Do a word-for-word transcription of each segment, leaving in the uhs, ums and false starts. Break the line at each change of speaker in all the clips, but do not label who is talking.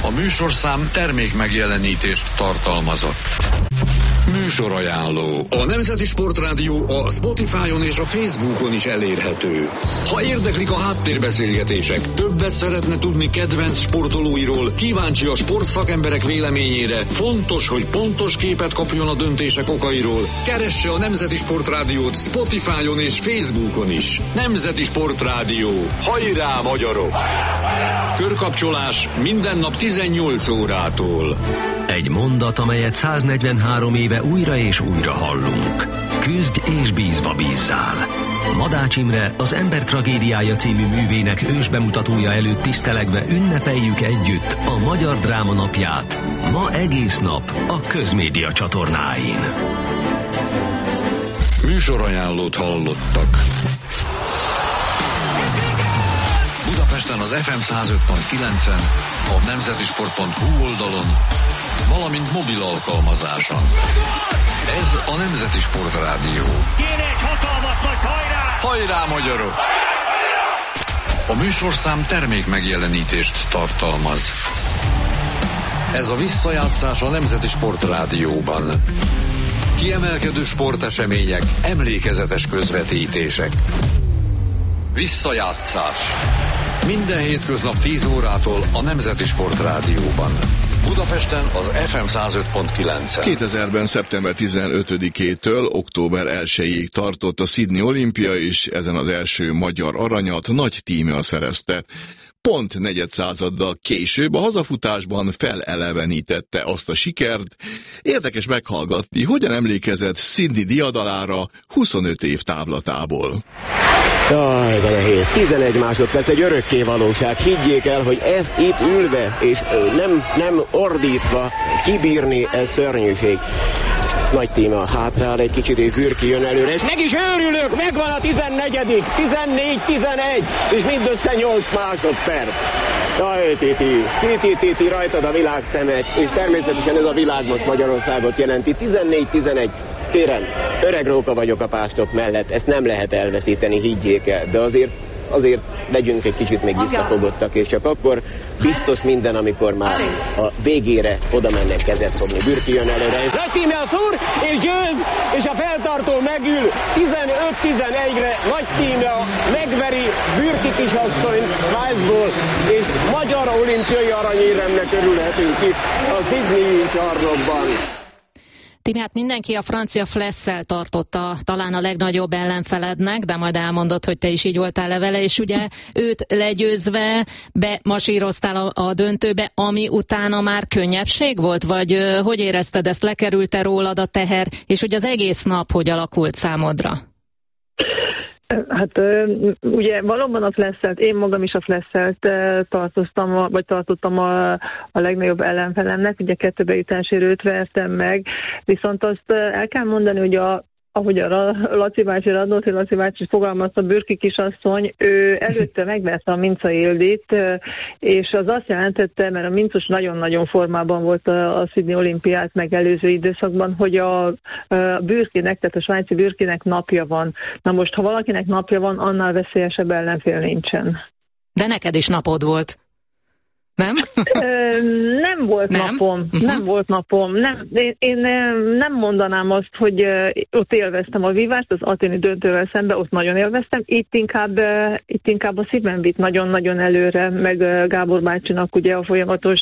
A műsorszám termék megjelenítést tartalmazott. Műsorajánló. A Nemzeti Sportrádió a Spotify-on és a Facebookon is elérhető. Ha érdeklik a háttérbeszélgetések, többet szeretne tudni kedvenc sportolóiról, kíváncsi a sportszakemberek véleményére, fontos, hogy pontos képet kapjon a döntések okairól, keresse a Nemzeti Sportrádiót Spotify-on és Facebookon is. Nemzeti Sportrádió. Hajrá, magyarok! Körkapcsolás minden nap tizennyolc órától.
Egy mondat, amelyet száznegyvenhárom éve újra és újra hallunk. Küzdj és bízva bízzál. Madács Imre, az Ember tragédiája című művének ősbemutatója előtt tisztelegve ünnepeljük együtt a Magyar Dráma Napját. Ma egész nap a Közmédia csatornáin.
Műsorajánlót hallottak. Budapesten az ef em száz öt pont kilencen, a nemzetisport pont hu oldalon, valamint mobil alkalmazáson. Ez a Nemzeti Sportrádió.
Kéne egy hatalmas nagy hajrá!
Hajrá, magyarok! A műsorszám termék megjelenítést tartalmaz. Ez a visszajátszás a Nemzeti Sportrádióban. Kiemelkedő sportesemények, emlékezetes közvetítések. Visszajátszás. Minden hétköznap tíz órától a Nemzeti Sportrádióban. Budapesten az ef em száz öt pont kilencen.
kétezerben szeptember tizenötödikétől október elsejéig tartott a Sydney olimpia, és ezen az első magyar aranyat Nagy Tímea szerezte. Pont negyed századdal később a hazafutásban felelevenítette azt a sikert. Érdekes meghallgatni, hogyan emlékezett Sydney diadalára huszonöt év távlatából.
Jaj, de nehéz. tizenegy másodperc, egy örökké valóság. Higgyék el, hogy ezt itt ülve, és nem, nem ordítva kibírni, ez szörnyűség. Nagy Tímea hátrál egy kicsit, és Bürki jön előre, és meg is őrülök, megvan a tizennegyedik, tizennégy tizenegy, és mindössze nyolc másodperc. Jaj, Titi, Titi, Titi, rajtad a világ szemet, és természetesen ez a világ most Magyarországot jelenti, tizennégy tizenegy. Kérem, öreg róka vagyok a pástok mellett, ezt nem lehet elveszíteni, higgyék el, de azért, azért legyünk egy kicsit még visszafogottak, és csak akkor biztos minden, amikor már a végére oda mennek kezet fogni. Bürki jön előre, és Nagy Tímea szúr, és győz, és a feltartó megül tizenöt tizenegyre. Nagy Tímea megveri Bürki kisasszonyt Riceból, és magyar olimpiai aranyéremnek örülhetünk itt a Sydney-i csarnokban.
Tímeát mindenki a francia Flesszel tartotta talán a legnagyobb ellenfelednek, de majd elmondod, hogy te is így voltál vele, és ugye őt legyőzve bemasíroztál a, a döntőbe, ami utána már könnyebbség volt? Vagy uh, hogy érezted ezt, lekerült-e rólad a teher, és hogy az egész nap hogy alakult számodra?
Hát ugye valóban a Flesselt, én magam is a Flesselt tartoztam, vagy tartottam a, a legnagyobb ellenfelemnek, ugye kettőbe jutásért őt vertem meg, viszont azt el kell mondani, hogy a ahogy a Laci bácsi, Radnóti Laci bácsi fogalmazta, Bürki kisasszony, ő előtte megverte a Minca Ildit, és az azt jelentette, mert a Mincus nagyon-nagyon formában volt a, a Sydney olimpiát megelőző időszakban, hogy a, a Bürkinek, tehát a svájci Bürkinek napja van. Na most, ha valakinek napja van, annál veszélyesebb ellenfél nincsen.
De neked is napod volt. Nem?
Nem volt nem? napom, uh-huh. nem volt napom. Nem, én, én nem mondanám azt, hogy ott élveztem a vívást, az aténi döntővel szemben, ott nagyon élveztem. Itt inkább, itt inkább a szívem vitt nagyon-nagyon előre, meg Gábor bácsinak ugye a folyamatos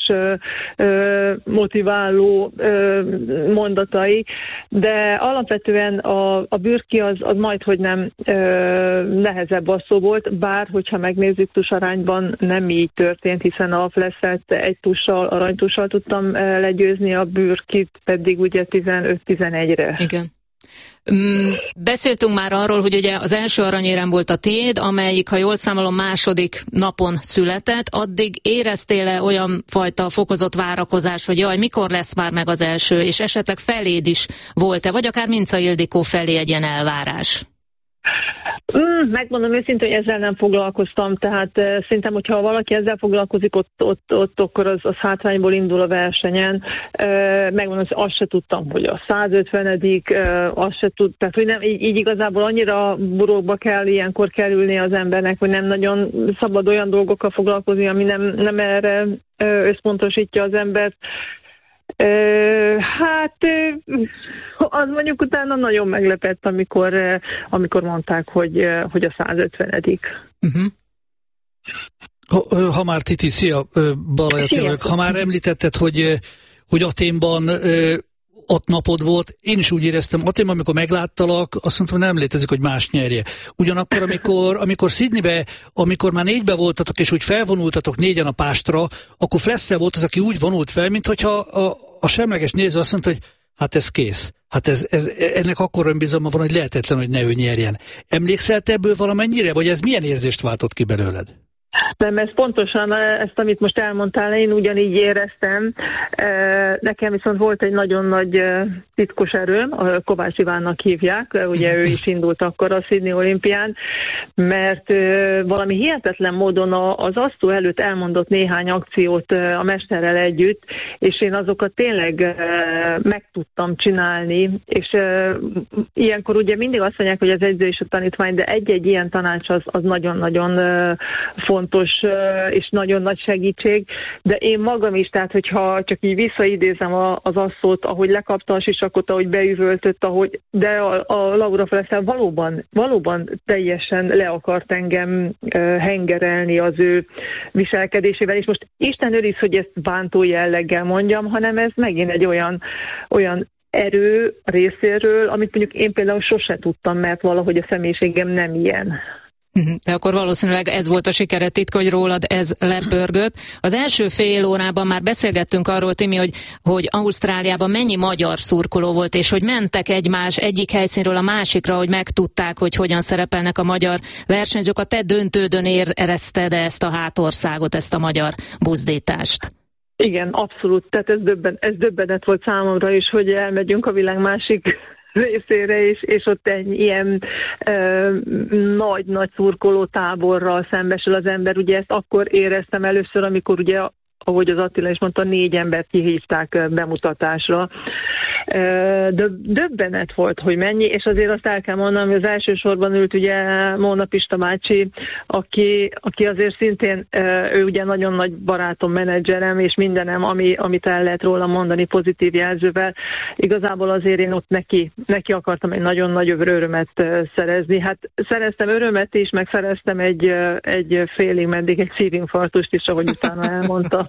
motiváló mondatai, de alapvetően a, a Bürki az, az majdhogy nem nehezebb asszó volt, bár hogyha megnézzük tusarányban nem így történt, hiszen a Flesselt egy tussal, aranytussal tudtam legyőzni, a Bürkit pedig ugye tizenöt tizenegyre.
Igen. Beszéltünk már arról, hogy ugye az első aranyérem volt a tiéd, amelyik, ha jól számolom, második napon született. Addig éreztél-e olyan fajta fokozott várakozás, hogy jaj, mikor lesz már meg az első, és esetleg feléd is volt-e, vagy akár Minca Ildikó felé egy ilyen elvárás?
Mm, megmondom őszintén, hogy ezzel nem foglalkoztam, tehát uh, szerintem, hogyha valaki ezzel foglalkozik, ott, ott, ott akkor az, az hátrányból indul a versenyen. Uh, megmondom, hogy azt se tudtam, hogy a százötvenedik Uh, azt se tud, tehát hogy nem, így, így igazából annyira burókba kell ilyenkor kerülni az embernek, hogy nem nagyon szabad olyan dolgokkal foglalkozni, ami nem, nem erre uh, összpontosítja az embert. Uh, hát uh, az mondjuk utána nagyon meglepett, amikor, uh, amikor mondták, hogy, uh, hogy a százötvenedik Uh-huh.
Ha, ha már Titi, szia, Balajat, ha már említetted, hogy, hogy Athénban ott napod volt, én is úgy éreztem Athénban, amikor megláttalak, azt mondtam, nem létezik, hogy más nyerje. Ugyanakkor, amikor, amikor Sydneybe, amikor már négybe voltatok, és úgy felvonultatok négyen a pástra, akkor Flessel volt az, aki úgy vonult fel, mint hogyha a, a semleges néző azt mondta, hogy hát ez kész. Hát ez, ez, ennek akkora önbizalma van, hogy lehetetlen, hogy ne ő nyerjen. Emlékszel te ebből valamennyire, vagy ez milyen érzést váltott ki belőled?
Nem, ez pontosan, ezt, amit most elmondtál, én ugyanígy éreztem. Nekem viszont volt egy nagyon nagy titkos erőm, a Kovács Ivánnak hívják, ugye ő is indult akkor a Sydney olimpián, mert valami hihetetlen módon az asztó előtt elmondott néhány akciót a mesterrel együtt, és én azokat tényleg meg tudtam csinálni, és ilyenkor ugye mindig azt mondják, hogy az edző és a tanítvány, de egy-egy ilyen tanács az, az nagyon-nagyon fontos, és nagyon nagy segítség, de én magam is, tehát hogyha csak így visszaidézem az asszót, ahogy lekapta a sisakot, ahogy beüvöltött, ahogy, de a, a Laura Flessel valóban, valóban teljesen le akart engem uh, hengerelni az ő viselkedésével, és most Isten őriz, hogy ezt bántó jelleggel mondjam, hanem ez megint egy olyan, olyan erő részéről, amit mondjuk én például sose tudtam, mert valahogy a személyiségem nem ilyen.
De akkor valószínűleg ez volt a sikere titka, hogy rólad ez lepörgött. Az első fél órában már beszélgettünk arról, Timi, hogy, hogy Ausztráliában mennyi magyar szurkoló volt, és hogy mentek egymás egyik helyszínről a másikra, hogy megtudták, hogy hogyan szerepelnek a magyar versenyzők. A te döntődön érezted ezt a hátországot, ezt a magyar buzdítást?
Igen, abszolút. Tehát ez, döbben, ez döbbenet volt számomra is, hogy elmegyünk a világ másik részére, és, és ott egy ilyen nagy-nagy szurkoló táborral szembesül az ember. Ugye ezt akkor éreztem először, amikor ugye, ahogy az Attila is mondta, négy embert kihívták bemutatásra. Döbbenet volt, hogy mennyi, és azért azt el kell mondanom, hogy az elsősorban ült ugye Móna Pista bácsi, aki, aki azért szintén, ő ugye nagyon nagy barátom, menedzserem, és mindenem, ami, amit el lehet róla mondani pozitív jelzővel. Igazából azért én ott neki, neki akartam egy nagyon nagy örömet szerezni. Hát szereztem örömet is, meg szereztem egy, egy félig meddig egy szívinfarktust is, ahogy utána elmondta.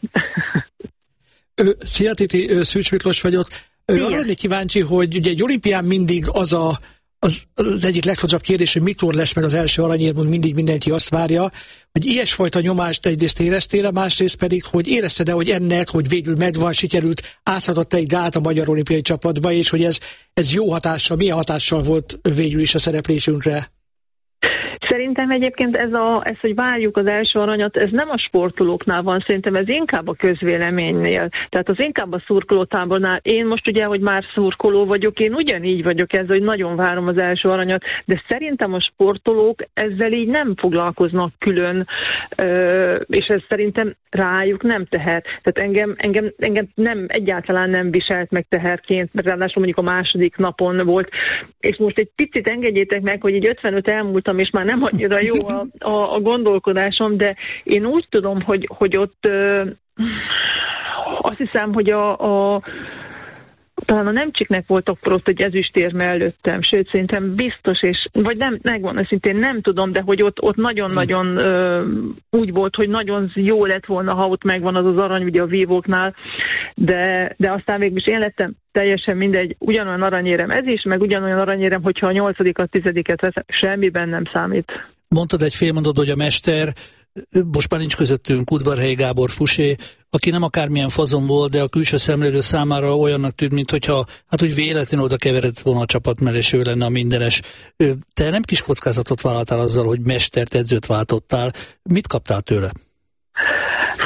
Szia Titi, Szűcs Miklós vagyok. Arra lennék kíváncsi, hogy ugye egy olimpián mindig az a, az, az egyik legfontosabb kérdés, hogy mikor lesz meg az első aranyérmünk, mindig mindenki azt várja, hogy ilyesfajta nyomást egyrészt éreztél, másrészt pedig, hogy érezted-e, hogy ennek, hogy végül megvan, sikerült, átszadott egy gát a magyar olimpiai csapatba, és hogy ez, ez jó hatással, milyen hatással volt végül is a szereplésünkre?
Szerintem egyébként ez, a, ez, hogy várjuk az első aranyat, ez nem a sportolóknál van, szerintem ez inkább a közvéleménynél. Tehát az inkább a szurkolótábornál. Én most ugye, hogy már szurkoló vagyok, én ugyanígy vagyok ezzel, hogy nagyon várom az első aranyat, de szerintem a sportolók ezzel így nem foglalkoznak külön, és ez szerintem rájuk nem teher. Tehát engem, engem, engem nem, egyáltalán nem viselt meg teherként, mert ráadásul mondjuk a második napon volt. És most egy picit engedjétek meg, hogy így ötvenöt elmúltam, és már nem annyira jó a, a, a gondolkodásom, de én úgy tudom, hogy, hogy ott ö, azt hiszem, hogy a, a talán a Nemcsiknek volt akkor ott egy ezüstérme előttem, sőt szerintem biztos, és vagy nem, megvan, szintén nem tudom, de hogy ott, ott nagyon-nagyon ö, úgy volt, hogy nagyon jó lett volna, ha ott megvan az az arany ugye a vívóknál, de, de aztán végül is én lettem teljesen mindegy, ugyanolyan aranyérem ez is, meg ugyanolyan aranyérem, hogyha a nyolcadikat, tizediket veszem, semmiben nem számít.
Mondtad egy fél mondatban, hogy a mester, most már nincs közöttünk, Udvarhelyi Gábor Fusé, aki nem akármilyen fazon volt, de a külső szemlélő számára olyannak tűnt, mintha hát úgy véletlenül oda keveredett volna a csapat mellé, és ő lenne a mindenes. Te nem kis kockázatot vállaltál azzal, hogy mestert, edzőt váltottál. Mit kaptál tőle?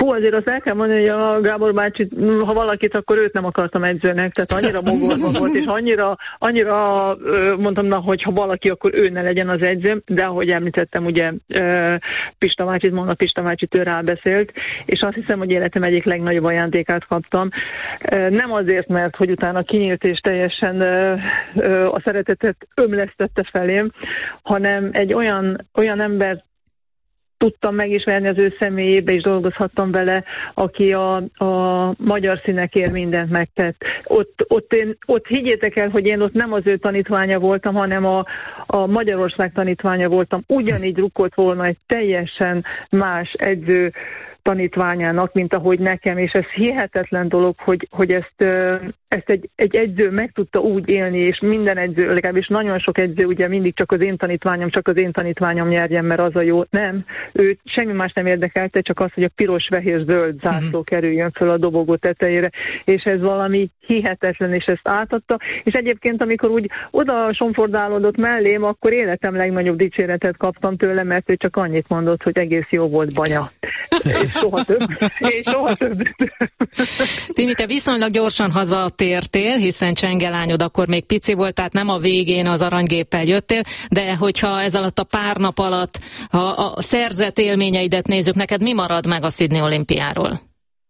Fú, azért azt el kell mondani, hogy a Gábor bácsi, ha valakit, akkor őt nem akartam edzőnek, tehát annyira mogorva volt, és annyira, annyira mondtam, na, hogy ha valaki, akkor ő ne legyen az edzőm, de ahogy említettem, ugye Pista bácsit mondta, Pista bácsit ő rábeszélt, és azt hiszem, hogy életem egyik legnagyobb ajándékát kaptam. Nem azért, mert hogy utána kinyílt és teljesen a szeretetet ömlesztette felém, hanem egy olyan, olyan ember tudtam megismerni az ő személyébe, és dolgozhattam vele, aki a, a magyar színekért mindent megtett. Ott, ott, én, ott higgyétek el, hogy én ott nem az ő tanítványa voltam, hanem a, a Magyarország tanítványa voltam. Ugyanígy rukkolt volna egy teljesen más edző tanítványának, mint ahogy nekem, és ez hihetetlen dolog, hogy, hogy ezt, ezt egy, egy edző meg tudta úgy élni, és minden edző, legalábbis nagyon sok edző ugye mindig csak az én tanítványom, csak az én tanítványom nyerjen, mert az a jó. Nem, ő semmi más nem érdekelte, csak az, hogy a piros, fehér, zöld zászló mm-hmm. kerüljön föl a dobogó tetejére, és ez valami hihetetlen, és ezt átadta, és egyébként amikor úgy oda somfordálódott mellém, akkor életem legnagyobb dicséretet kaptam tőle, mert ő csak annyit mondott, hogy egész jó volt, Banya. És soha több. És soha több.
Timi, te viszonylag gyorsan hazatértél, hiszen csengelányod akkor még pici volt, tehát nem a végén az aranygéppel jöttél, de hogyha ez alatt a pár nap alatt ha a szerzett élményeidet nézzük, neked mi marad meg a Sydney olimpiáról?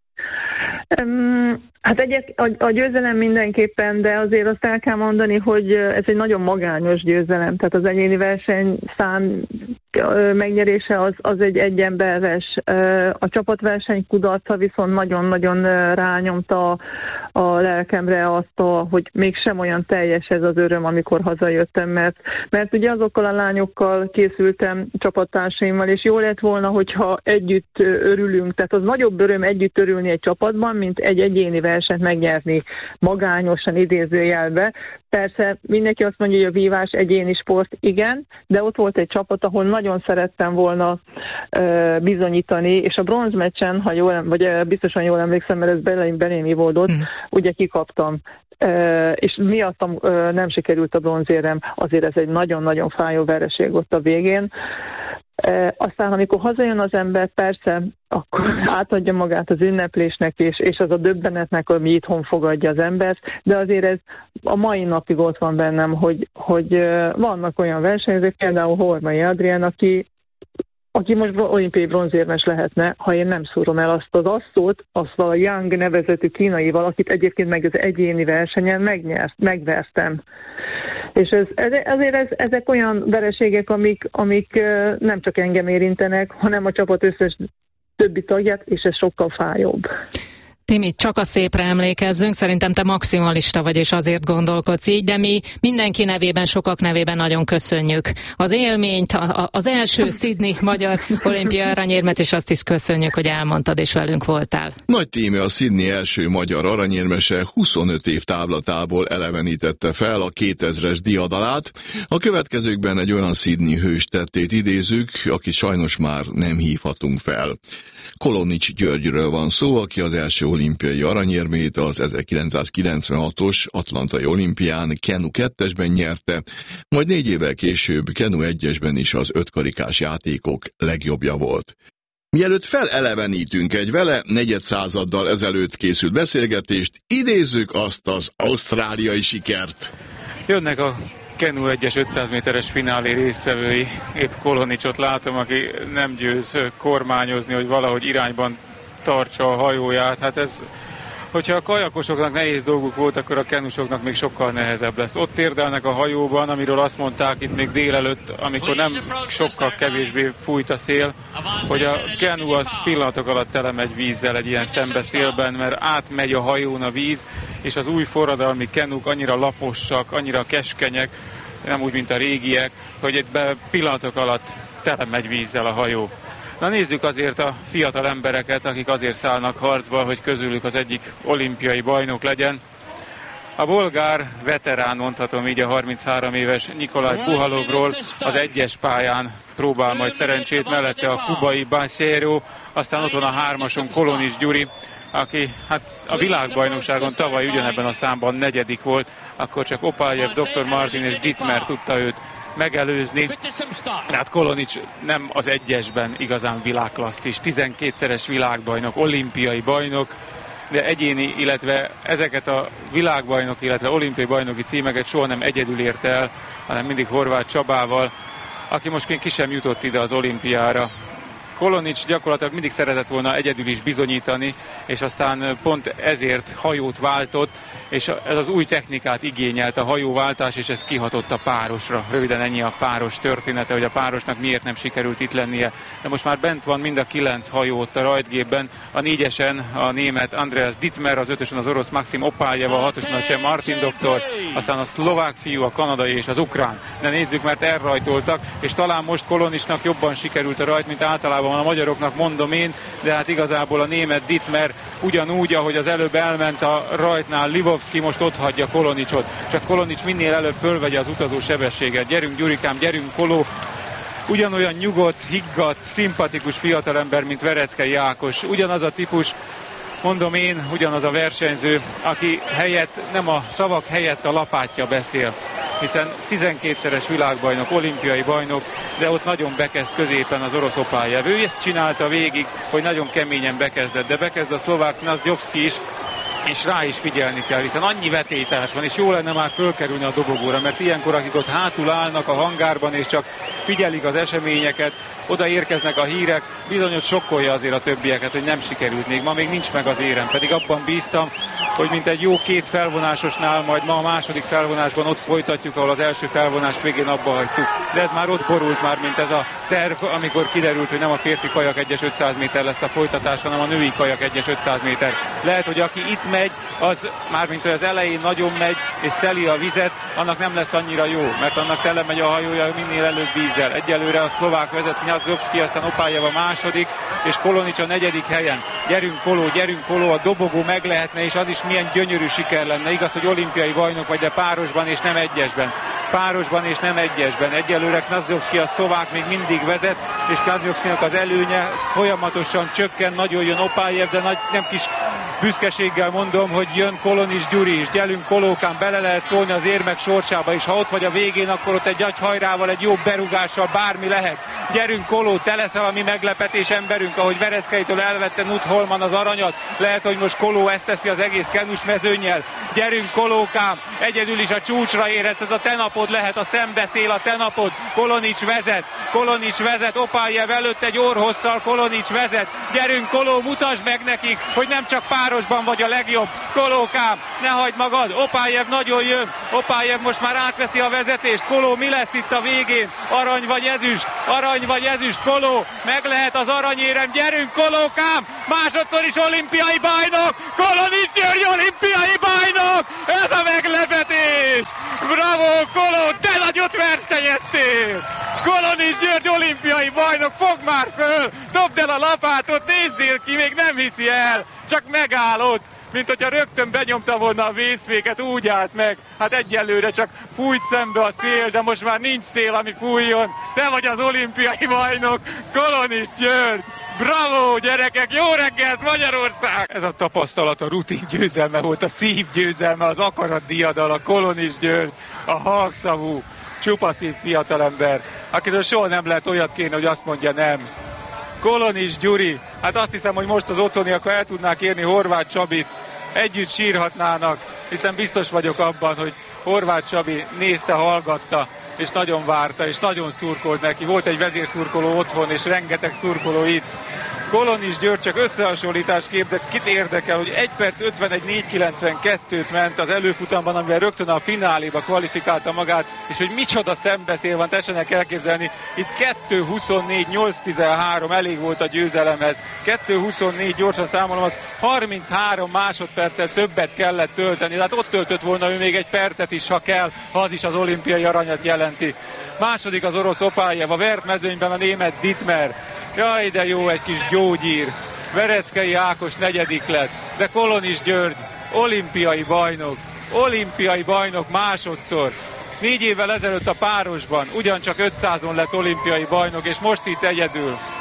Um, hát egyet, a, a győzelem mindenképpen, de azért azt el kell mondani, hogy ez egy nagyon magányos győzelem, tehát az egyéni versenyszám megnyerése az, az egy egyemberes. A csapatverseny kudarca viszont nagyon-nagyon rányomta a lelkemre azt, a, hogy mégsem olyan teljes ez az öröm, amikor hazajöttem, mert, mert ugye azokkal a lányokkal készültem csapattársaimmal, és jó lett volna, hogyha együtt örülünk, tehát az nagyobb öröm együtt örülni egy csapatban, mint egy egyéni versenyt megnyerni magányosan idézőjelbe. Persze mindenki azt mondja, hogy a vívás egyéni sport, igen, de ott volt egy csapat, ahol nagyon szerettem volna uh, bizonyítani, és a bronzmeccsen, ha jól, vagy biztosan jól emlékszem, mert ez belém, belém ivódott, mm. ugye kikaptam. Uh, és miattam uh, nem sikerült a bronzérem, azért ez egy nagyon-nagyon fájó vereség ott a végén. E, aztán, amikor hazajön az ember, persze, akkor átadja magát az ünneplésnek, és, és az a döbbenetnek, ami itthon fogadja az embert, de azért ez a mai napig ott van bennem, hogy, hogy vannak olyan versenyzők, például Hormai Adrián, aki, aki most olimpiai bronzérmes lehetne, ha én nem szúrom el azt az asszót, azt a Yang nevezetű kínai valakit egyébként meg az egyéni versenyen megnyert, megvertem. És ez, ezért ez, ezek olyan vereségek, amik, amik nem csak engem érintenek, hanem a csapat összes többi tagját, és ez sokkal fájóbb.
Timi, csak a szépre emlékezzünk, szerintem te maximalista vagy, és azért gondolkodsz így, de mi mindenki nevében, sokak nevében nagyon köszönjük az élményt, a, a, az első Sydney magyar olimpia aranyérmet, és azt is köszönjük, hogy elmondtad, és velünk voltál.
Nagy Timi, a Sydney első magyar aranyérmese huszonöt év távlatából elevenítette fel a kétezres diadalát. A következőkben egy olyan Sydney hős tettét idézük, aki sajnos már nem hívhatunk fel. Kolonics Györgyről van szó, aki az első olimpiai aranyérmét az ezerkilencszázkilencvenhatos atlantai olimpián kenu kettesben nyerte, majd négy évvel később kenu egyesben is az ötkarikás játékok legjobbja volt. Mielőtt felelevenítünk egy vele negyedszázaddal ezelőtt készült beszélgetést, idézzük azt az ausztráliai sikert.
Jönnek a kenu egyes ötszáz méteres finálé résztvevői, épp Kolonicsot látom, aki nem győz kormányozni, hogy valahogy irányban tartsa a hajóját. Hát ez, hogyha a kajakosoknak nehéz dolguk volt, akkor a kenusoknak még sokkal nehezebb lesz. Ott térdelnek a hajóban, amiről azt mondták itt még délelőtt, amikor nem sokkal kevésbé fújt a szél, hogy a kenu az pillanatok alatt telemegy vízzel egy ilyen szembeszélben, mert átmegy a hajón a víz, és az új forradalmi kenuk annyira laposak, annyira keskenyek, nem úgy, mint a régiek, hogy itt be pillanatok alatt telemegy vízzel a hajó. Na nézzük azért a fiatal embereket, akik azért szállnak harcba, hogy közülük az egyik olimpiai bajnok legyen. A bolgár veterán, mondhatom így, a harminchárom éves Nikolaj Puhalovról az egyes pályán próbál majd szerencsét, mellette a kubai Bacero, aztán ott van a hármason Kolonics Gyuri, aki hát a világbajnokságon tavaly ugyanebben a számban negyedik volt, akkor csak Opályev, doktor Martin és Dittmer tudta őt megelőzni. Hát Kolonics nem az egyesben igazán világklasszis, tizenkétszeres világbajnok, olimpiai bajnok, de egyéni, illetve ezeket a világbajnok, illetve olimpiai bajnoki címeket soha nem egyedül ért el, hanem mindig Horváth Csabával, aki most ki sem jutott ide az olimpiára. Kolonics gyakorlatilag mindig szeretett volna egyedül is bizonyítani, és aztán pont ezért hajót váltott, és ez az új technikát igényelt a hajóváltás, és ez kihatott a párosra. Röviden ennyi a páros története, hogy a párosnak miért nem sikerült itt lennie. De most már bent van mind a kilenc hajó ott a rajtgépben, a négyesen a német Andreas Dittmer, az ötösen az orosz Maxim Opáljeva, a hatosan a cseh Martin Doktor, aztán a szlovák fiú, a kanadai és az ukrán. De nézzük, mert elrajtoltak, és talán most Kolonicsnak jobban sikerült a rajt, mint általában a magyaroknak, mondom én, de hát igazából a német Dittmer ugyanúgy, ahogy az előbb elment a rajtnál Livovszki, most ott hagyja Kolonicsot. Csak Kolonics minél előbb fölvegye az utazó sebességet. Gyerünk Gyurikám, gyerünk Koló! Ugyanolyan nyugodt, higgadt, szimpatikus fiatalember, mint Vereckei Ákos. Ugyanaz a típus, mondom én, ugyanaz a versenyző, aki helyett, nem a szavak helyett a lapátja beszél. Hiszen tizenkétszeres világbajnok, olimpiai bajnok, de ott nagyon bekezd középen az orosz Opáljev. Ő ezt csinálta végig, hogy nagyon keményen bekezdett, de bekezd a szlovák Nazjovszki is, és rá is figyelni kell, hiszen annyi vetélytárs van, és jó lenne már fölkerülni a dobogóra, mert ilyenkor, akik ott hátul állnak a hangárban, és csak figyelik az eseményeket, oda érkeznek a hírek, bizonyos sokkolja azért a többieket, hogy nem sikerült még, ma még nincs meg az érem, pedig abban bíztam, hogy mint egy jó két felvonásosnál, majd ma a második felvonásban ott folytatjuk, ahol az első felvonás végén abba hagytuk. De ez már ott borult már, mint ez a terv, amikor kiderült, hogy nem a férfi kajak egyes ötszáz méter lesz a folytatás, hanem a női kajak egyes ötszáz méter. Lehet, hogy aki itt megy, az már mint hogy az elején nagyon megy, és szeli a vizet, annak nem lesz annyira jó, mert annak tele megy a hajója minél előbb vízzel. Egyelőre a szlovák vezet, Nazjovszki, aztán Opáljev a második, és Kolonics a negyedik helyen. Gyerünk Koló, gyerünk Koló, a dobogó meg lehetne, és az is milyen gyönyörű siker lenne. Igaz, hogy olimpiai bajnok vagy, de párosban és nem egyesben. Párosban és nem egyesben. Egyelőre Nazjovszki, a szlovák még mindig vezet, és Nazjovszkinak az előnye folyamatosan csökken, nagyon jön Opáljev, de nagy, nem kis büszkeséggel mondom, hogy jön Kolonics Gyuri is. Gyerünk Kolókán, bele lehet szólni az érmek sorsába, és ha ott vagy a végén, akkor ott egy nagy hajrával, egy jó berúgással bármi lehet. Gyerünk Koló, te leszel a mi meglepetés emberünk, ahogy Vereckeitől elvette Nut Holman az aranyat. Lehet, hogy most Koló ezt teszi az egész kenus mezőnnyel. Gyerünk Kolókám, egyedül is a csúcsra érhetsz, ez a te napod lehet, a szembeszél a te napod. Kolonics vezet, Kolonics vezet, Opáljev előtt egy orrhosszal, Kolonics vezet. Gyerünk Koló, mutasd meg nekik, hogy nem csak párosban vagy a legjobb. Kolókám, ne hagyd magad, Opáljev nagyon jön, Opáljev most már átveszi a vezetést. Koló, mi lesz itt a végén? Arany vagy ezüst? Arany vagy ezüst? Koló, meg lehet az aranyérem, gyerünk Kolókám, másodszor is olimpiai bajnok, Kolonics György olimpiai bajnok, ez a meglepetés! Bravo Koló, de nagyot versenyeztél! Kolonics György olimpiai bajnok, fogd már föl, dobd el a lapátot, nézzél ki, még nem hiszi el, csak megállod, mint hogyha rögtön benyomta volna a vészféket, úgy állt meg. Hát egyelőre csak fújt szembe a szél, de most már nincs szél, ami fújjon. Te vagy az olimpiai bajnok, Kolonics György! Bravo, gyerekek! Jó reggelt, Magyarország! Ez a tapasztalat a rutin győzelme volt, a szív győzelme, az akarat diadal, a Kolonics György, a halkszavú, csupaszív fiatalember, akitől soha nem lehet olyat kérni, hogy azt mondja nem. Kolonics Gyuri, hát azt hiszem, hogy most az otthoniak, ha el tudnák érni Horváth Csabit, együtt sírhatnának, hiszen biztos vagyok abban, hogy Horváth Csabi nézte, hallgatta, és nagyon várta, és nagyon szurkolt neki. Volt egy vezérszurkoló otthon, és rengeteg szurkoló itt. Kolonics György, csak összehasonlításképp, de kit érdekel, hogy egy perc ötvenegy négy kilencvenkettőt ment az előfutamban, amivel rögtön a fináléba kvalifikálta magát, és hogy micsoda szembeszél van, tessenek elképzelni. Itt kettő huszonnégy nyolc tizenhárom elég volt a győzelemhez. kettő huszonnégy gyorsan számolom, az harminchárom másodperccel többet kellett tölteni. Tehát ott töltött volna ő még egy percet is, ha kell, ha az is az olimpiai aranyat jelenti. Második az orosz Opáljev, a vert mezőnyben a német Dittmer. Jaj, de jó, egy kis gyógyír. Vereckei Ákos negyedik lett, de Kolonics György olimpiai bajnok, olimpiai bajnok másodszor. Négy évvel ezelőtt a párosban ugyancsak ötszázon lett olimpiai bajnok, és most itt egyedül.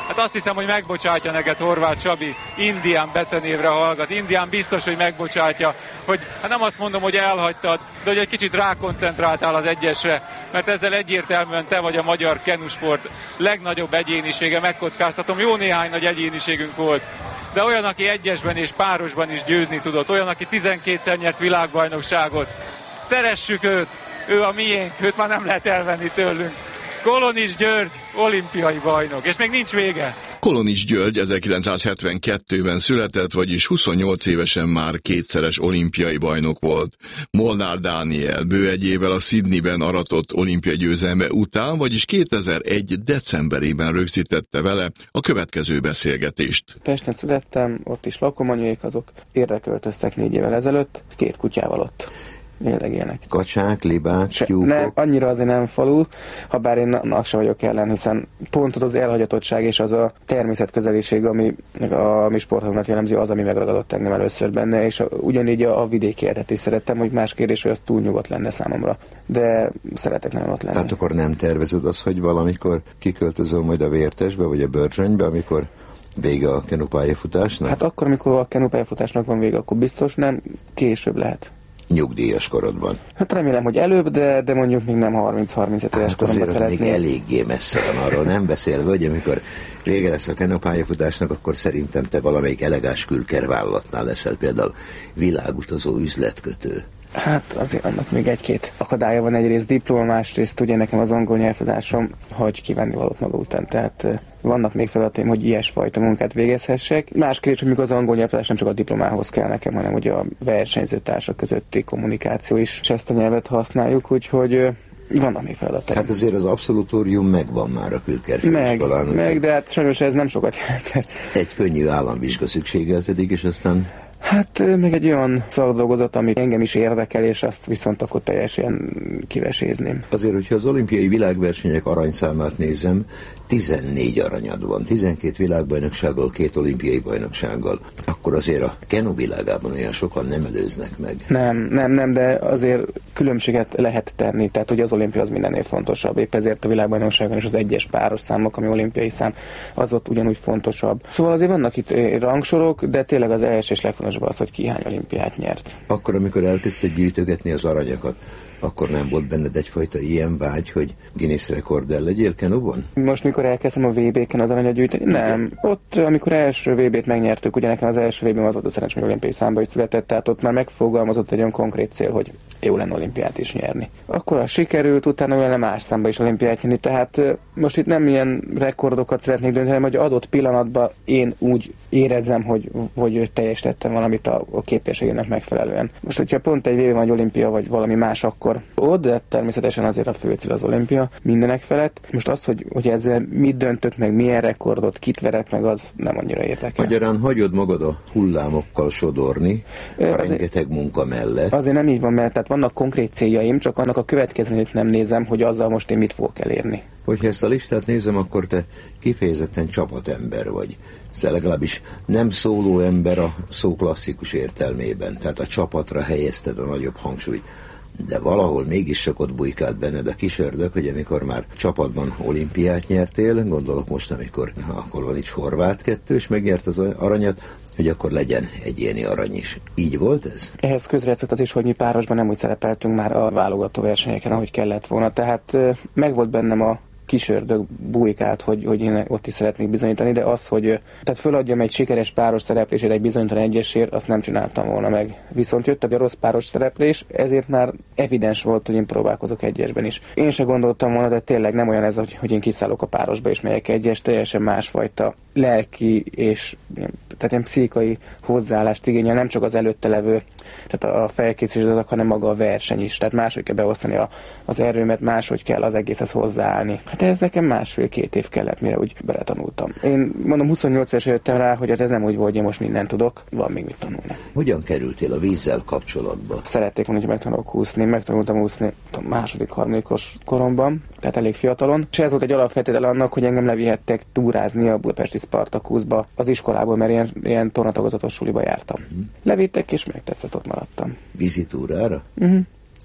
Hát azt hiszem, hogy megbocsátja neked Horváth Csabi, Indián becenévre hallgat. Indián biztos, hogy megbocsátja, hogy hát nem azt mondom, hogy elhagytad, de hogy egy kicsit rákoncentráltál az egyesre, mert ezzel egyértelműen te vagy a magyar kenusport legnagyobb egyénisége, megkockáztatom, jó néhány nagy egyéniségünk volt, de olyan, aki egyesben és párosban is győzni tudott, olyan, aki tizenkétszer nyert világbajnokságot. Szeressük őt, ő a miénk, őt már nem lehet elvenni tőlünk. Kolonics György, olimpiai bajnok, és még nincs vége.
Kolonics György ezerkilencszázhetvenkettőben született, vagyis huszonnyolc évesen már kétszeres olimpiai bajnok volt. Molnár Dániel bő egy évvel a Sydneyben aratott olimpiai győzelme után, vagyis kétezer-egy decemberében rögzítette vele a következő beszélgetést.
Pesten születtem, ott is lakom, anyuék azok érdeköltöztek négy évvel ezelőtt, két kutyával ott. Élegének.
Kacsák, libák, tyúkok?
Nem, annyira azért nem falu, ha bár én annak sem vagyok ellen, hiszen pont az az elhagyatottság és az a természetközeliség, ami a mi sportunkat jellemzi, az, ami megragadott engem először benne, és a, ugyanígy a, a vidéki életet is szerettem, hogy más kérdés, hogy az túl nyugodt lenne számomra. De szeretek nagyon ott lenni.
Tehát akkor nem tervezed azt, hogy valamikor kiköltözöl majd a Vértesbe, vagy a Börzsönybe, amikor vége a kenupályafutásnak?
Hát akkor, amikor a kenupályafutásnak van vége, akkor biztos nem, később lehet.
Nyugdíjas korodban.
Hát remélem, hogy előbb, de, de mondjuk még nem harminc-harmincöt éves
hát
koromban
azért
szeretném.
még eléggé messze van arról, nem beszélve, hogy amikor vége lesz a kenupályafutásnak, akkor szerintem te valamelyik elegáns külkervállalatnál leszel, például világutazó üzletkötő.
Hát azért annak még egy-két akadálya van, egyrészt diploma, másrészt ugye nekem az angol nyelvtudásom, hogy kívánni valót maga után, tehát vannak még feladataim, hogy ilyesfajta munkát végezhessek. Más kérdés, hogy mikor az angol nyelvtudás nem csak a diplomához kell nekem, hanem ugye a versenyzőtársak közötti kommunikáció is, és ezt a nyelvet használjuk, úgyhogy vannak még feladataim.
Hát azért az abszolutórium megvan már a külkerfőiskolán.
Meg, meg, de hát sajnos ez nem sokat jelent.
Egy könnyű államvizsga szükségeltetik, és aztán...
Hát meg egy olyan szakdolgozat, ami engem is érdekel, és azt viszont akkor teljesen kivesézném.
Azért, hogyha az olimpiai világversenyek aranyszámát nézem, tizennégy aranyad van, tizenkét világbajnoksággal, két olimpiai bajnoksággal, akkor azért a kenu világában olyan sokan nem előznek meg.
Nem, nem, nem, de azért különbséget lehet tenni, tehát ugye az olimpia az mindennél fontosabb, épp ezért a világbajnokságon is az egyes páros számok, ami olimpiai szám, az ott ugyanúgy fontosabb. Szóval azért vannak itt rangsorok, de tényleg az első és legfontosabb az, hogy ki hány olimpiát nyert.
Akkor, amikor elkezdted gyűjtögetni az aranyakat, akkor nem volt benned egyfajta ilyen vágy, hogy Guinness rekorddel legyél kenuban?
Most, mikor elkezdtem a vé béken az aranyat gyűjteni? Nem. Ott, amikor első vé bét megnyertük, ugye nekem az első vé bém az volt a szerencsém, hogy olimpiai számba is született, tehát ott már megfogalmazott egy olyan konkrét cél, hogy jó lenne olimpiát is nyerni. Akkor a sikerült, utána olyan más számba is olimpiát nyerni, tehát most itt nem ilyen rekordokat szeretnék dönteni, hanem hogy adott pillanatban én úgy érezzem, hogy, hogy teljesítettem valamit a, a képességének megfelelően. Most, hogyha pont egy vé bé vagy olimpia, vagy valami más, akkor ott, de természetesen azért a fő cél az olimpia mindenek felett. Most az, hogy, hogy ezzel mit döntök meg, milyen rekordot, kit verek meg, az nem annyira érdekel.
Magyarán hagyod magad a hullámokkal sodorni, a
azért,
rengeteg munka mellett.
Azért nem így van, mert tehát vannak konkrét céljaim, csak annak a következményét nem nézem, hogy azzal most én mit fogok elérni.
Hogyha ezt a listát nézem, akkor te kifejezetten csapatember vagy. Szóval legalábbis nem szóló ember a szó klasszikus értelmében, tehát a csapatra helyezted a nagyobb hangsúlyt. De valahol mégis csak ott bujkált benned a kis ördög, hogy amikor már csapatban olimpiát nyertél, gondolok most, amikor a Kolonics Horváth kettős megnyert az aranyat, hogy akkor legyen egyéni arany is. Így volt ez?
Ehhez közrejátszott az is, hogy mi párosban nem úgy szerepeltünk már a válogató versenyeken, ahogy kellett volna. Tehát megvolt bennem a kis ördög bujkált, hogy, hogy én ott is szeretnék bizonyítani, de az, hogy tehát föladjam egy sikeres páros szereplését egy bizonytalan egyesért, azt nem csináltam volna meg. Viszont jött egy rossz páros szereplés, ezért már evidens volt, hogy én próbálkozok egyesben is. Én se gondoltam volna, de tényleg nem olyan ez, hogy, hogy én kiszállok a párosba és megyek egyes, teljesen másfajta lelki és tehát ilyen pszichai hozzáállást igényel, nem csak az előtte levő, tehát a felkészülések, hanem maga a verseny is. Tehát máshogy kell beosztani a, az erőmet, máshogy kell az egészhez hozzáállni. Hát ez nekem másfél-két év kellett, mire úgy beletanultam. Én mondom, huszonnyolc évesen jöttem rá, hogy ez nem úgy volt, hogy én most mindent tudok, van még mit tanulni.
Hogyan kerültél a vízzel kapcsolatba?
Szerették volna, hogy megtanulok úszni. Megtanultam úszni a második, harmadikos koromban, tehát elég fiatalon. És ez volt egy alapfeltétele annak, hogy engem levihettek túrázni a budapesti Spartakuszba az iskolából, mert ilyen, ilyen tornatagozatos suliba jártam. Uh-huh. Levittek és megtetszett, ott maradtam.
Vízitúrára?
Uh-huh.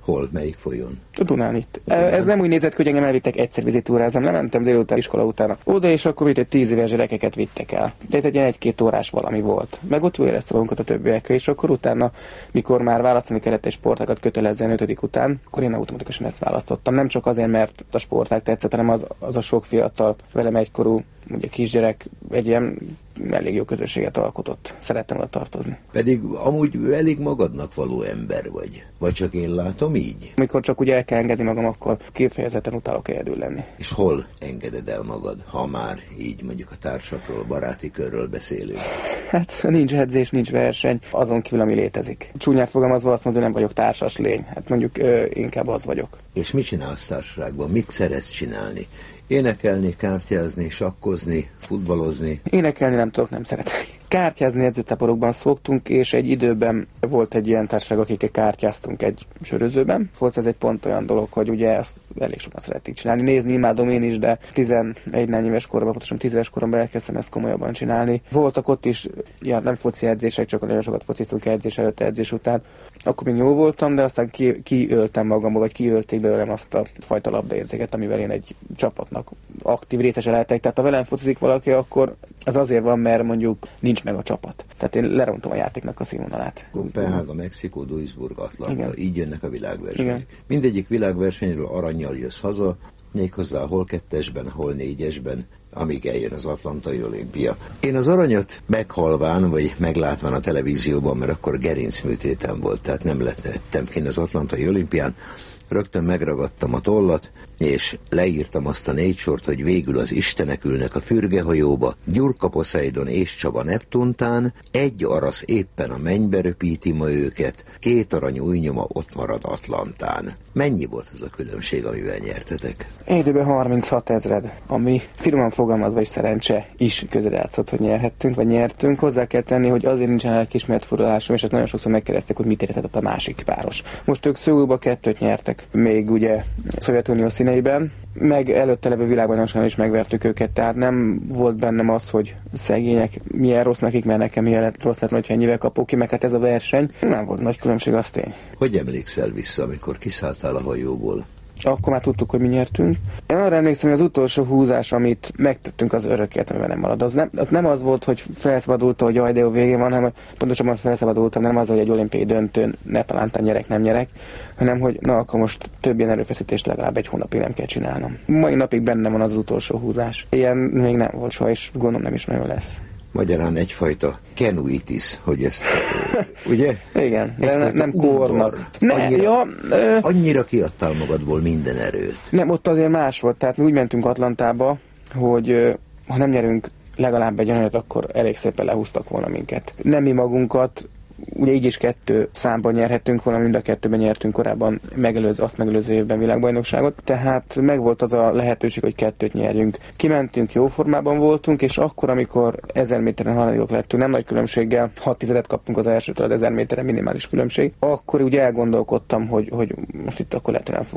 Hol? Melyik folyón?
A Dunán itt. Dunán. Ez nem úgy nézett ki, hogy engem elvittek egyszer vizitúrázni, lementem délután iskola után oda, és akkor itt egy tíz éves gyerekeket vittek el. De egy ilyen egy-két órás valami volt. Meg ott érezte magunkat a többiekkel, és akkor utána, mikor már választani kellett egy sportágat kötelezően ötödik után, akkor én automatikusan ezt választottam. Nem csak azért, mert a sportág tetszett, hanem az, az a sok fiatal, velem egykorú, ugye kisgyerek egy ilyen elég jó közösséget alkotott. Szerettem oda tartozni.
Pedig amúgy elég magadnak való ember vagy. Vagy csak én látom így?
Mikor csak úgy el kell engedni magam, akkor kifejezetten utálok egyedül lenni.
És hol engeded el magad, ha már így mondjuk a társakról, baráti körről beszélünk?
Hát nincs edzés, nincs verseny, azon kívül, ami létezik. Csúnyán fogalmazva azt mondom, nem vagyok társas lény. Hát mondjuk ö, inkább az vagyok.
És mit csinálsz társaságban? Mit szeretsz csinálni? Énekelni, kártyázni, sakkozni, futballozni?
Énekelni nem tudok, nem szeretek. Kártyázni edzőtáborokban szoktunk, és egy időben volt egy ilyen társaság, akikkel kártyáztunk egy sörözőben. Volt ez egy pont olyan dolog, hogy ugye azt elég sokan szerették csinálni. Nézni imádom én is, de tizenegy éves koromban, pontosan tíz éves koromban elkezdtem ezt komolyabban csinálni. Voltak ott is, ja, nem foci edzések, csak nagyon sokat fociztunk edzés előtt, edzés után. Akkor még jó voltam, de aztán ki, kiöltem magamba, vagy kiölték belőlem azt a fajta labdaérzéket, amivel én egy csapatnak aktív részese lehetek. Tehát ha velem focizik valaki, akkor az azért van, mert mondjuk nincs meg a csapat. Tehát én lerontom a játéknak a színvonalát.
Kopenhága, Mexikó, Duisburg, Atlanta.
Igen.
Így jönnek a világversenyek.
Igen.
Mindegyik világversenyről aranyjal jössz haza, méghozzá hol kettesben, hol négyesben, amíg eljön az Atlantai Olimpia. Én az aranyat meghalván, vagy meglátván a televízióban, mert akkor gerincműtétem volt, tehát nem lettem kint az Atlantai Olimpián, rögtön megragadtam a tollat, és leírtam azt a négy sort, hogy végül az istenek ülnek a fürgehajóba, Gyurka Poseidon és Csaba Neptuntán, egy arasz éppen a mennybe röpíti ma őket, két arany újnyoma ott marad Atlantán. Mennyi volt az a különbség, amivel nyertetek?
Időben harminchat ezred, ami finoman fogalmazva is szerencse is közrejátszott, hogy nyerhettünk, vagy nyertünk. Hozzá kell tenni, hogy azért nincsen elkismert fordulásom, és ezt nagyon sokszor megkérdezték, hogy mit érezett a másik páros. Most ők Szöulba kettőt nyertek, még ugye a Szovjetunió színeiben, meg előtte levő világbajnokságon is megvertük őket, tehát nem volt bennem az, hogy szegények, milyen rossz nekik, mert nekem milyen rossz lett, hogyha ennyivel kapok ki, meg hát ez a verseny. Nem volt nagy különbség, az tény.
Hogy emlékszel vissza, amikor kiszálltál a hajóból?
Akkor már tudtuk, hogy mi nyertünk. Én arra emlékszem, hogy az utolsó húzás, amit megtettünk, az örök életemben nem marad. Az nem, az nem az volt, hogy felszabadult, hogy jaj, de jó végén van, hanem pontosabban felszabadultam, nem az, hogy egy olimpiai döntőn ne talántán nyerek, nem nyerek, hanem hogy na, akkor most több ilyen erőfeszítést legalább egy hónapig nem kell csinálnom. Mai napig bennem van az utolsó húzás. Ilyen még nem volt soha, és gondolom nem is nagyon lesz.
Magyarán egyfajta kenuitis, hogy ezt, ugye?
Igen, de ne, nem kornak. Ne,
annyira,
ja, ö...
annyira kiadtál magadból minden erőt.
Nem, ott azért más volt. Tehát mi úgy mentünk Atlantába, hogy ö, ha nem nyerünk legalább egy anyat, akkor elég szépen lehúztak volna minket. Nem mi magunkat, ugye így is kettő számban nyerhettünk volna, mind a kettőben nyertünk korábban megelőz, azt megelőző évben világbajnokságot, tehát megvolt az a lehetőség, hogy kettőt nyerjünk. Kimentünk, jó formában voltunk, és akkor, amikor ezer méteren harmadikok lettünk, nem nagy különbséggel, hat tizedet kaptunk az elsőtől, az ezer méteren minimális különbség, akkor ugye elgondolkodtam, hogy, hogy most itt akkor lehet, hogy nem